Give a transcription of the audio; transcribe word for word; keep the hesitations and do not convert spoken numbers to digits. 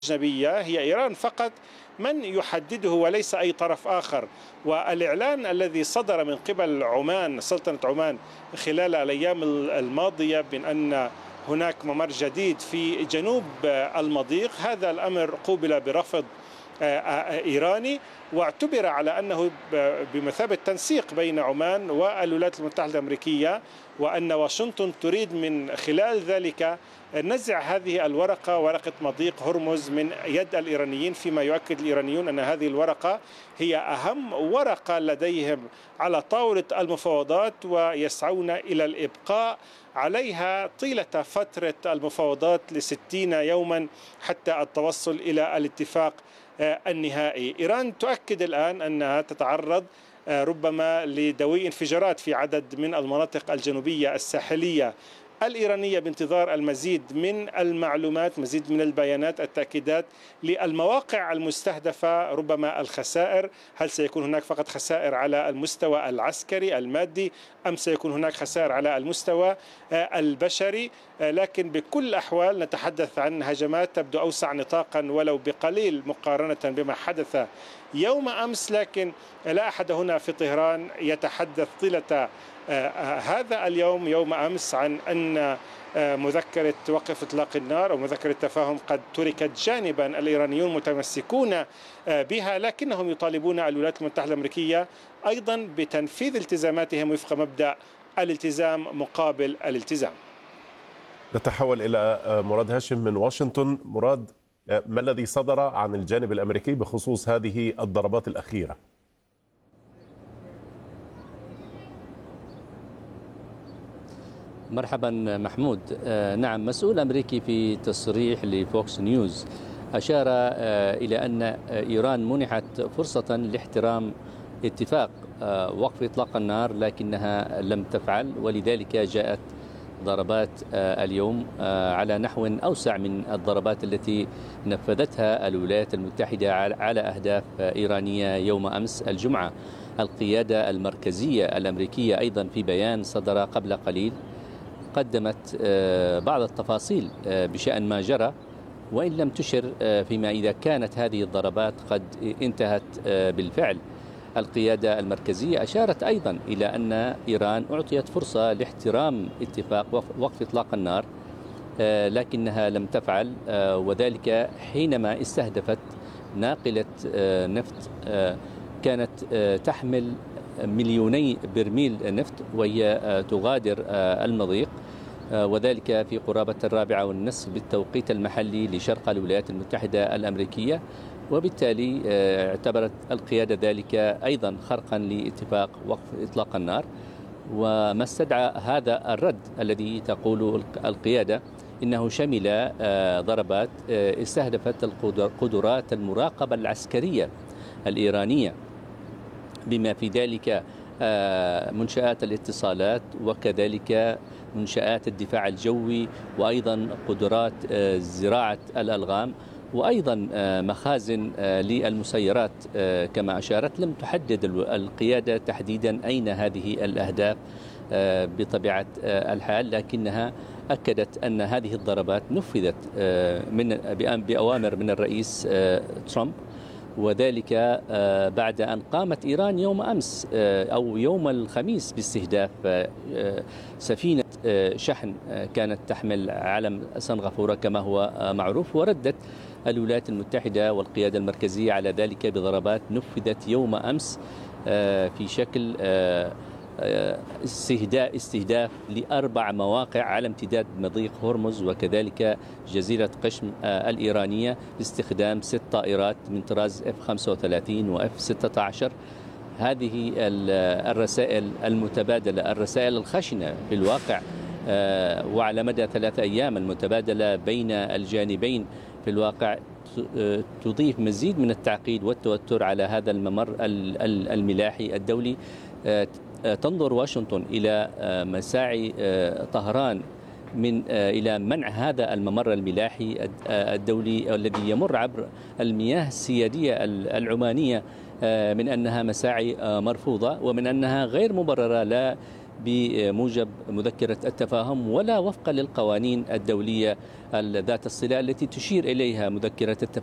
الأجنبية هي إيران فقط من يحدده وليس أي طرف آخر. والإعلان الذي صدر من قبل عمان سلطنة عمان خلال الأيام الماضية بأن أن هناك ممر جديد في جنوب المضيق، هذا الأمر قوبل برفض إيراني، واعتبر على أنه بمثابة تنسيق بين عمان والولايات المتحدة الأمريكية، وأن واشنطن تريد من خلال ذلك نزع هذه الورقة، ورقة مضيق هرمز، من يد الإيرانيين، فيما يؤكد الإيرانيون أن هذه الورقة هي أهم ورقة لديهم على طاولة المفاوضات، ويسعون إلى الإبقاء عليها طيلة فترة المفاوضات لستين يوما حتى التوصل إلى الاتفاق النهائي. إيران تؤكد الآن أنها تتعرض ربما لدوي انفجارات في عدد من المناطق الجنوبية الساحلية الإيرانية، بانتظار المزيد من المعلومات، مزيد من البيانات، التأكيدات للمواقع المستهدفة، ربما الخسائر، هل سيكون هناك فقط خسائر على المستوى العسكري المادي أم سيكون هناك خسائر على المستوى البشري. لكن بكل الأحوال نتحدث عن هجمات تبدو أوسع نطاقا ولو بقليل مقارنة بما حدث يوم أمس، لكن لا أحد هنا في طهران يتحدث طيلة هذا اليوم يوم أمس عن أن مذكرة وقف إطلاق النار أو مذكرة التفاهم قد تركت جانبا، الإيرانيون متمسكون بها، لكنهم يطالبون الولايات المتحدة الأمريكية أيضا بتنفيذ التزاماتهم وفق مبدأ الالتزام مقابل الالتزام. نتحول إلى مراد هاشم من واشنطن. مراد، ما الذي صدر عن الجانب الأمريكي بخصوص هذه الضربات الأخيرة؟ مرحبا محمود. نعم، مسؤول أمريكي في تصريح لفوكس نيوز أشار إلى أن إيران منحت فرصة لاحترام اتفاق وقف إطلاق النار لكنها لم تفعل، ولذلك جاءت ضربات اليوم على نحو أوسع من الضربات التي نفذتها الولايات المتحدة على أهداف إيرانية يوم أمس الجمعة. القيادة المركزية الأمريكية أيضا في بيان صدر قبل قليل قدمت بعض التفاصيل بشأن ما جرى، وإن لم تشر فيما إذا كانت هذه الضربات قد انتهت بالفعل. القيادة المركزية أشارت أيضا إلى أن إيران أعطيت فرصة لاحترام اتفاق وقف إطلاق النار لكنها لم تفعل، وذلك حينما استهدفت ناقلة نفط كانت تحمل مليوني برميل نفط وهي تغادر المضيق، وذلك في قرابة الرابعة والنصف بالتوقيت المحلي لشرق الولايات المتحدة الأمريكية، وبالتالي اعتبرت القيادة ذلك أيضا خرقا لاتفاق وقف إطلاق النار. وما استدعى هذا الرد الذي تقول القيادة إنه شمل ضربات استهدفت القدرات المراقبة العسكرية الإيرانية، بما في ذلك منشآت الاتصالات وكذلك منشآت الدفاع الجوي، وأيضا قدرات زراعة الألغام، وأيضا مخازن للمسيرات كما أشارت. لم تحدد القيادة تحديدا أين هذه الأهداف بطبيعة الحال، لكنها أكدت أن هذه الضربات نفذت من بأوامر من الرئيس ترامب، وذلك بعد أن قامت إيران يوم أمس أو يوم الخميس باستهداف سفينة شحن كانت تحمل علم سنغافورة كما هو معروف، وردت الولايات المتحدة والقيادة المركزية على ذلك بضربات نفذت يوم أمس في شكل استهداف استهداف لأربع مواقع على امتداد مضيق هرمز وكذلك جزيرة قشم الإيرانية باستخدام ست طائرات من طراز إف خمسة وثلاثين وإف ستة عشر. هذه الرسائل المتبادلة، الرسائل الخشنة في الواقع وعلى مدى ثلاثة أيام المتبادلة بين الجانبين في الواقع تضيف مزيد من التعقيد والتوتر على هذا الممر الملاحي الدولي. تنظر واشنطن إلى مساعي طهران من إلى منع هذا الممر الملاحي الدولي الذي يمر عبر المياه السيادية العمانية من أنها مساعي مرفوضة ومن أنها غير مبررة لا بموجب مذكرة التفاهم ولا وفقا للقوانين الدولية ذات الصلة التي تشير إليها مذكرة التفاهم.